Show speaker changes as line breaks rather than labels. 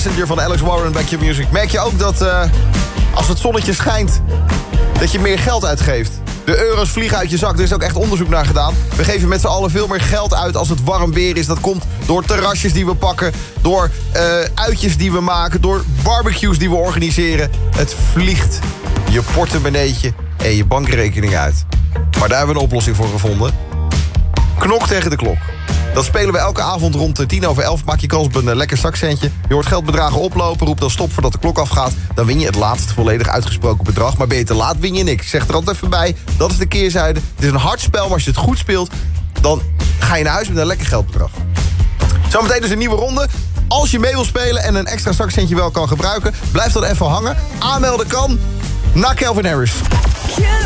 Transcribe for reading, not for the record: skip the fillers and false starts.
Passenger van Alex Warren bij Q-Music. Merk je ook dat als het zonnetje schijnt, dat je meer geld uitgeeft? De euro's vliegen uit je zak, er is ook echt onderzoek naar gedaan. We geven met z'n allen veel meer geld uit als het warm weer is. Dat komt door terrasjes die we pakken, door uitjes die we maken, door barbecues die we organiseren. Het vliegt je portemonneetje en je bankrekening uit. Maar daar hebben we een oplossing voor gevonden. Knok tegen de klok. Dat spelen we elke avond rond 11:10. Maak je kans op een lekker zakcentje. Je hoort geldbedragen oplopen. Roep dan stop voordat de klok afgaat. Dan win je het laatst volledig uitgesproken bedrag. Maar ben je te laat, win je niks. Ik zeg er altijd even bij. Dat is de keerzijde. Het is een hard spel, maar als je het goed speelt, dan ga je naar huis met een lekker geldbedrag. Zometeen dus een nieuwe ronde. Als je mee wil spelen en een extra zakcentje wel kan gebruiken, blijf dan even hangen. Aanmelden kan na Calvin Harris.